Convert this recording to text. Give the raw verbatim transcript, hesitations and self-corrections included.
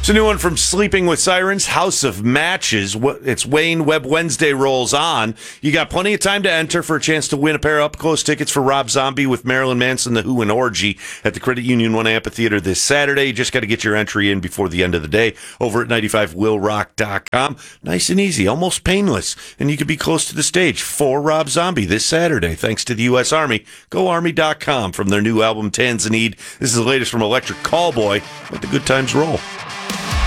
It's a new one from Sleeping with Sirens, House of Matches. It's Wayne Web Wednesday rolls on. You got plenty of time to enter for a chance to win a pair of up-close tickets for Rob Zombie with Marilyn Manson, The Who, and Orgy at the Credit Union One Amphitheater this Saturday. You just got to get your entry in before the end of the day over at ninety-five will rock dot com. Nice and easy, almost painless. And you could be close to the stage for Rob Zombie this Saturday, thanks to the U S Army. Go Army dot com from their new album, Tanzanite. This is the latest from Electric Callboy. Let the good times roll.